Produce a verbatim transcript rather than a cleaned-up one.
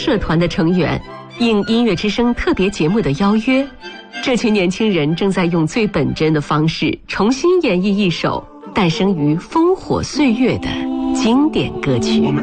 社团的成员，应音乐之声特别节目的邀约，这群年轻人正在用最本真的方式重新演绎一首诞生于烽火岁月的经典歌曲。